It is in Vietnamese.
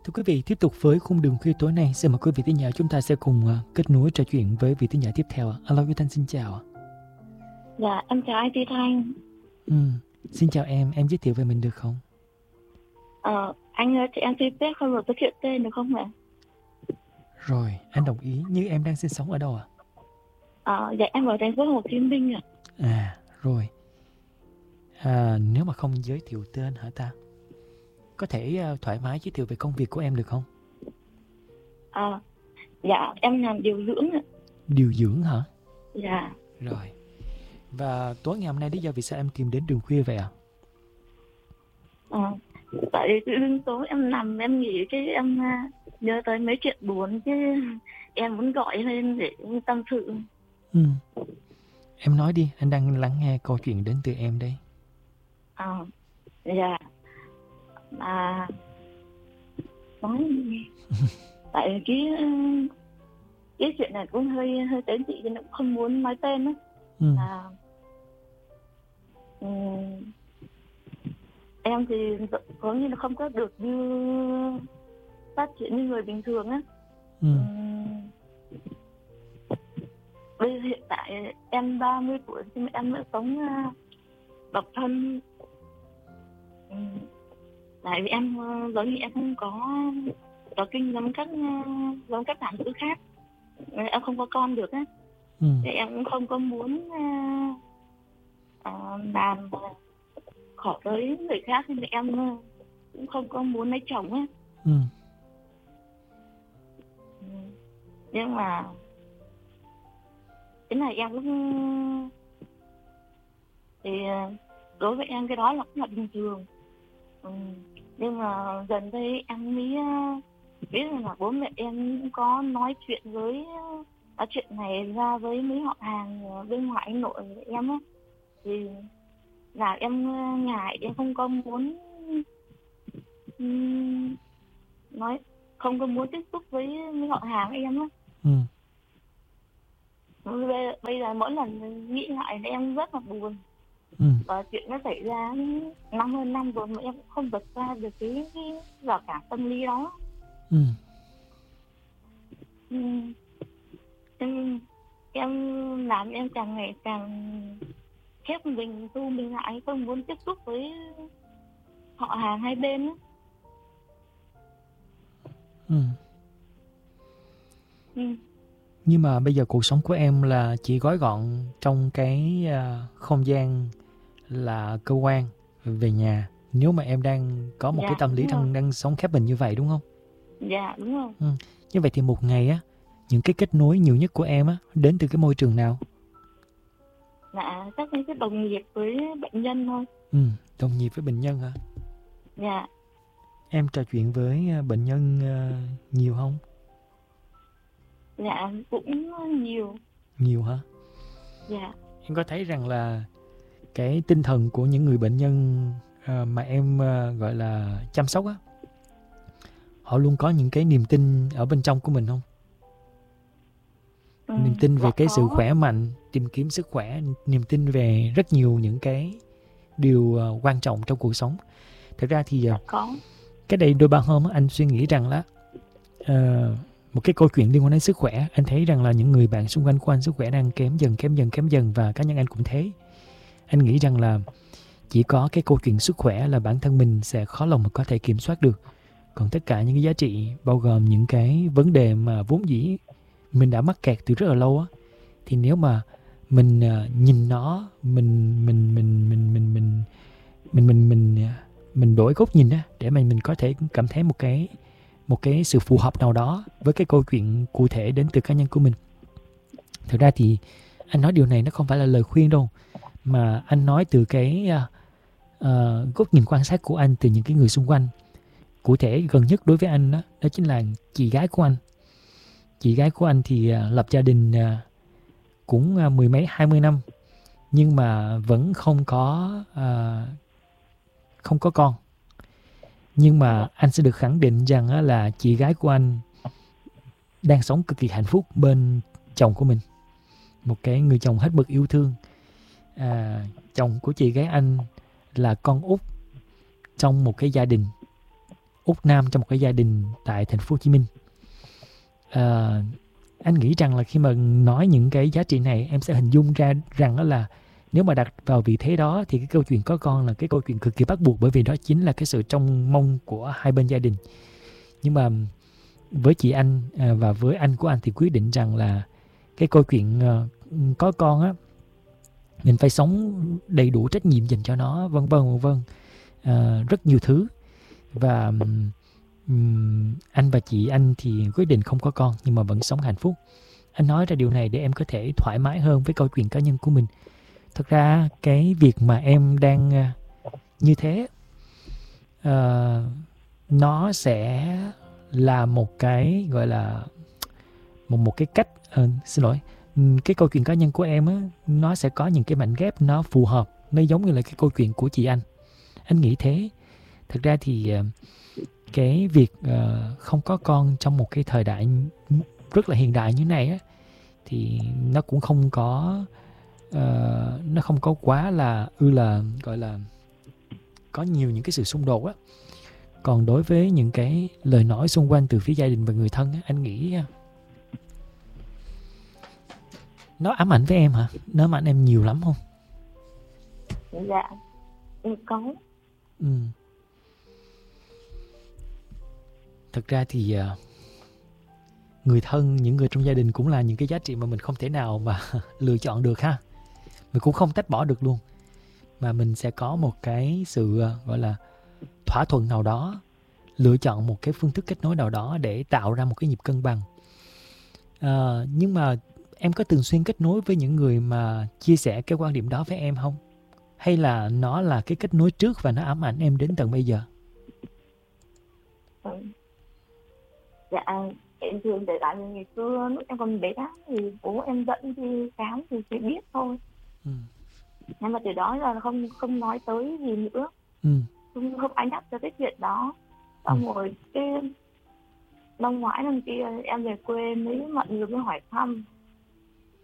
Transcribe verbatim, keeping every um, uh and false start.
Thưa quý vị, tiếp tục với khung đường khuya tối nay, xin mời quý vị thính giả chúng ta sẽ cùng uh, kết nối trò chuyện với vị thính giả tiếp theo. Alo, Duy Thanh xin chào. Dạ, em chào anh Duy Thanh. Ừ, xin chào em, em giới thiệu về mình được không? Ờ, anh ơi, chị em xin phép không được thực hiện tên được không ạ? Rồi, anh đồng ý. Nhưng em đang sinh sống ở đâu ạ? Ờ, dạ em ở thành phố Hồ Chí Minh ạ. À, rồi. À, nếu mà không giới thiệu tên hả ta? Có thể uh, thoải mái giới thiệu về công việc của em được không? Ờ, dạ em làm điều dưỡng ạ. Điều dưỡng hả? Dạ. Rồi. Và tối ngày hôm nay lý do vì sao em tìm đến đường khuya vậy ạ? Ờ, tại vì tự dưng tối em nằm em nghỉ cái em uh, nhớ tới mấy chuyện buồn chứ em muốn gọi lên để tâm sự. Ừ. Em nói đi, anh đang lắng nghe câu chuyện đến từ em đây. Ờ, dạ. Mà nói tại vì cái cái chuyện này cũng hơi hơi tế nhị nên cũng không muốn nói tên á. Ừ. À, um, em thì có như là không có được như phát triển như người bình thường á. Ừ. Um, bây giờ hiện tại em ba mươi tuổi nhưng mà em vẫn sống uh, độc thân. Um, tại vì em uh, giống như em không có có kinh giống các uh, giống các bạn nữ khác, em không có con được á. Ừ. Thì em cũng không có muốn uh, uh, làm khỏi với người khác nên em uh, cũng không có muốn lấy chồng á. Ừ. Nhưng mà cái này em cũng thì đối với em cái đó là cũng là bình thường. Ừ. Nhưng mà gần đây em mới biết là bố mẹ em cũng có nói chuyện với nói chuyện này ra với mấy họ hàng bên ngoại anh nội em á, thì là em ngại, em không có muốn um, nói không có muốn tiếp xúc với mấy họ hàng em á. Ừ. Bây, bây giờ mỗi lần nghĩ lại thì em rất là buồn. Ừ. Và chuyện nó xảy ra năm hơn năm rồi mà em cũng không vượt qua được cái, cái rào cản tâm lý đó. Ừ. Ừ. Em, em làm em càng ngày càng khép mình tu mình lại, không muốn tiếp xúc với họ hàng hai bên á. Ừ. Ừ. Nhưng mà bây giờ cuộc sống của em là chỉ gói gọn trong cái uh, không gian là cơ quan về nhà. Nếu mà em đang có một Dạ, cái tâm lý đang, đang sống khép mình như vậy đúng không? Dạ đúng rồi. Ừ. Như vậy thì một ngày á, những cái kết nối nhiều nhất của em á đến từ cái môi trường nào? Dạ, chắc cái đồng nghiệp với bệnh nhân thôi. Ừ, đồng nghiệp với bệnh nhân hả? Dạ. Em trò chuyện với bệnh nhân uh, nhiều không? Dạ cũng nhiều. Nhiều hả? Dạ. Em có thấy rằng là cái tinh thần của những người bệnh nhân uh, mà em uh, gọi là chăm sóc á, họ luôn có những cái niềm tin ở bên trong của mình không? Ừ, Niềm tin về dạ cái có. sự khỏe mạnh, tìm kiếm sức khỏe, niềm tin về rất nhiều những cái điều uh, quan trọng trong cuộc sống. Thật ra thì uh, Dạ có. cái đây đôi ba hôm anh suy nghĩ rằng là uh, một cái câu chuyện liên quan đến sức khỏe. Anh thấy rằng là những người bạn xung quanh của anh sức khỏe đang kém dần, kém dần, kém dần và cá nhân anh cũng thế. Anh nghĩ rằng là chỉ có cái câu chuyện sức khỏe là bản thân mình sẽ khó lòng mà có thể kiểm soát được. Còn tất cả những cái giá trị bao gồm những cái vấn đề mà vốn dĩ mình đã mắc kẹt từ rất là lâu á, thì nếu mà mình uh, nhìn nó, mình mình mình mình mình mình mình mình mình mình đổi góc nhìn á để mà mình có thể cảm thấy một cái một cái sự phù hợp nào đó với cái câu chuyện cụ thể đến từ cá nhân của mình. Thực ra thì anh nói điều này nó không phải là lời khuyên đâu, mà anh nói từ cái uh, uh, góc nhìn quan sát của anh từ những cái người xung quanh. Cụ thể gần nhất đối với anh đó, đó chính là chị gái của anh. Chị gái của anh thì uh, lập gia đình uh, cũng uh, mười mấy hai mươi năm, nhưng mà vẫn không có uh, không có con. Nhưng mà anh sẽ được khẳng định rằng uh, là chị gái của anh đang sống cực kỳ hạnh phúc bên chồng của mình, một cái người chồng hết mực yêu thương. À, chồng của chị gái anh là con út trong một cái gia đình út nam trong một cái gia đình tại thành phố Hồ Chí Minh. À, anh nghĩ rằng là khi mà nói những cái giá trị này, em sẽ hình dung ra rằng đó là nếu mà đặt vào vị thế đó thì cái câu chuyện có con là cái câu chuyện cực kỳ bắt buộc, bởi vì đó chính là cái sự trông mong của hai bên gia đình. Nhưng mà với chị anh à, và với anh của anh thì quyết định rằng là cái câu chuyện à, có con á, mình phải sống đầy đủ trách nhiệm dành cho nó, vân vân vân vân, à, rất nhiều thứ. Và um, anh và chị anh thì quyết định không có con nhưng mà vẫn sống hạnh phúc. Anh nói ra điều này để em có thể thoải mái hơn với câu chuyện cá nhân của mình. Thật ra cái việc mà em đang uh, như thế uh, nó sẽ là một cái gọi là một một cái cách uh, xin lỗi cái câu chuyện cá nhân của em á, nó sẽ có những cái mảnh ghép nó phù hợp, nó giống như là cái câu chuyện của chị anh. Anh nghĩ thế. Thật ra thì uh, cái việc uh, không có con trong một cái thời đại rất là hiện đại như này á, thì nó cũng không có uh, nó không có quá là ư là gọi là có nhiều những cái sự xung đột á. Còn đối với những cái lời nói xung quanh từ phía gia đình và người thân á, anh nghĩ nó ám ảnh với em hả? Nó ám ảnh em nhiều lắm không? Dạ, em có. Ừ. Thật ra thì uh, người thân, những người trong gia đình cũng là những cái giá trị mà mình không thể nào mà lựa chọn được ha. Mình cũng không tách bỏ được luôn. Mà mình sẽ có một cái sự uh, gọi là thỏa thuận nào đó, lựa chọn một cái phương thức kết nối nào đó để tạo ra một cái nhịp cân bằng. Uh, nhưng mà em có thường xuyên kết nối với những người mà chia sẻ cái quan điểm đó với em không? Hay là nó là cái kết nối trước và nó ám ảnh em đến tận bây giờ? Ừ. Dạ, em thường để lại ngày xưa lúc em còn bé thì bố em dẫn đi khám thì chỉ biết thôi. Ừ. Nhưng mà từ đó là không không nói tới gì nữa. Ừ. Không, không ai nhắc cho cái chuyện đó. Xong ừ. rồi cái năm ngoái năm kia em về quê mấy mọi người mới hỏi thăm.